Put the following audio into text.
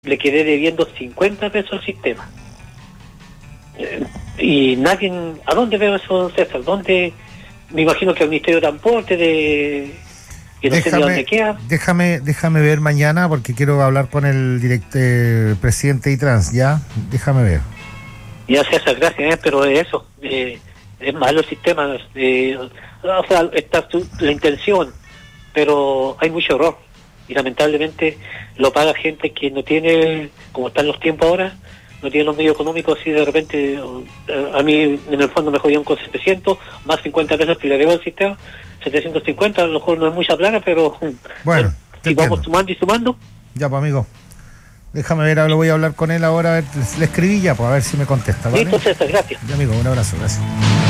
le quedé debiendo 50 pesos al sistema. Y nadie, ¿a dónde veo eso, César? ¿Dónde? Me imagino que al Ministerio de Transporte, que no sé ni dónde queda. Déjame ver mañana, porque quiero hablar con el presidente de Itrans, ¿ya? Déjame ver. Ya, César, gracias, pero eso, es malo el sistema, o sea, está la intención, pero hay mucho error, y lamentablemente lo paga gente que no tiene, como están los tiempos ahora, no tiene los medios económicos, y de repente, a mí en el fondo me jodían con 700, más 50 pesos que le debo al sistema, 750, a lo mejor no es mucha plata, pero bueno, si vamos sumando y sumando. Ya, pues, amigo, déjame ver, lo voy a hablar con él ahora, a ver, le escribí ya, pues, a ver si me contesta, ¿vale? Listo, César, gracias. Ya, amigo, un abrazo, gracias.